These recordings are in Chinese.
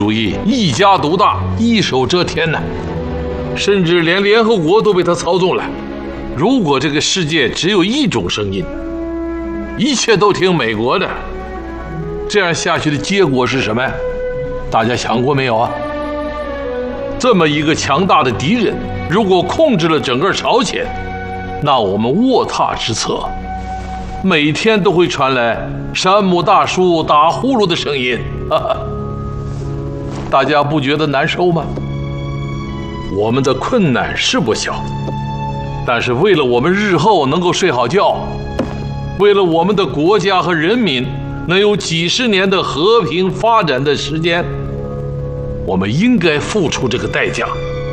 主义一家独大，一手遮天呢，甚至连联合国都被他操纵了。如果这个世界只有一种声音，一切都听美国的，这样下去的结果是什么呀？大家想过没有啊？这么一个强大的敌人，如果控制了整个朝鲜，那我们卧榻之侧，每天都会传来山姆大叔打呼噜的声音，哈哈，大家不觉得难受吗？我们的困难是不小，但是为了我们日后能够睡好觉，为了我们的国家和人民能有几十年的和平发展的时间，我们应该付出这个代价，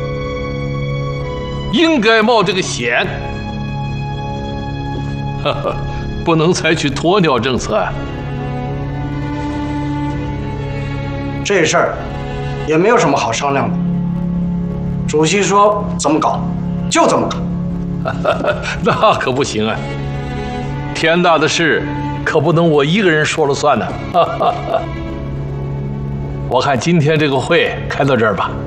应该冒这个险。哈哈，不能采取鸵鸟政策啊！ 这事儿也没有什么好商量的。主席说怎么搞，就怎么搞。 那可不行啊！天大的事可不能我一个人说了算呢。我看今天这个会开到这儿吧。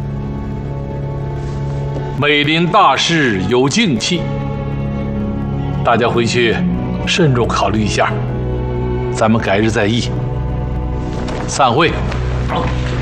美林大事有静气，大家回去慎重考虑一下，咱们改日再议。散会。 好。